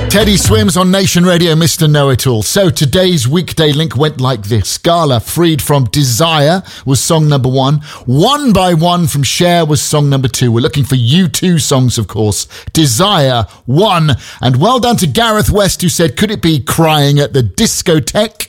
Teddy Swims on Nation Radio, Mr. Know-It-All. So today's weekday link went like this. Scala, Freed from Desire was song number 1. One by One from Cher was song number 2. We're looking for U2 songs, of course. Desire, 1. And well done to Gareth West, who said, could it be Crying at the Discotheque?